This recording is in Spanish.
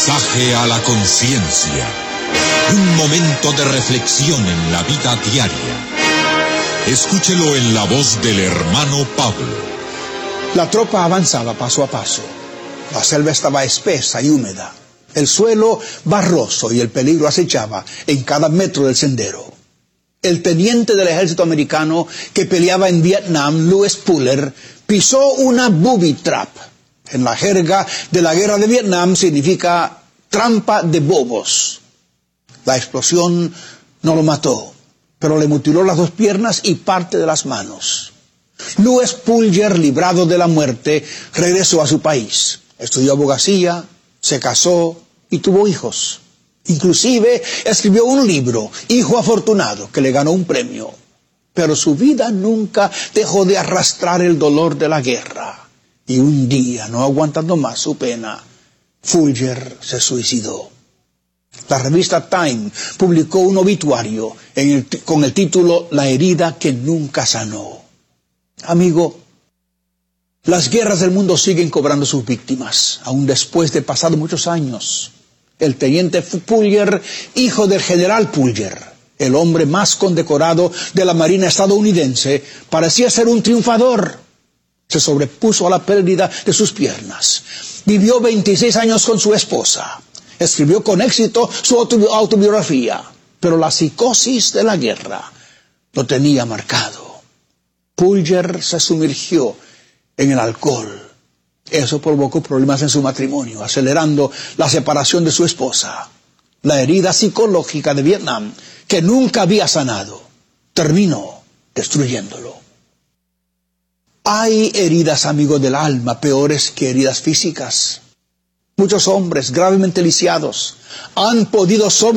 Mensaje a la conciencia. Un momento de reflexión en la vida diaria. Escúchelo en la voz del hermano Pablo. La tropa avanzaba paso a paso. La selva estaba espesa y húmeda. El suelo barroso y el peligro acechaba en cada metro del sendero. El teniente del ejército americano que peleaba en Vietnam, Louis Puller, pisó una booby trap. En la jerga de la guerra de Vietnam significa trampa de bobos. La explosión no lo mató, pero le mutiló las dos piernas y parte de las manos. Louis Puller, librado de la muerte, regresó a su país. Estudió abogacía, se casó y tuvo hijos. Inclusive escribió un libro, Hijo Afortunado, que le ganó un premio. Pero su vida nunca dejó de arrastrar el dolor de la guerra. Y un día, no aguantando más su pena, Puller se suicidó. La revista Time publicó un obituario con el título La herida que nunca sanó. Amigo, las guerras del mundo siguen cobrando sus víctimas, aún después de pasados muchos años. El teniente Puller, hijo del general Puller, el hombre más condecorado de la Marina estadounidense, parecía ser un triunfador. Se sobrepuso a la pérdida de sus piernas. Vivió 26 años con su esposa. Escribió con éxito su autobiografía, pero la psicosis de la guerra lo tenía marcado. Puller se sumergió en el alcohol. Eso provocó problemas en su matrimonio, acelerando la separación de su esposa. La herida psicológica de Vietnam, que nunca había sanado, terminó destruyéndolo. Hay heridas, amigos del alma, peores que heridas físicas. Muchos hombres gravemente lisiados han podido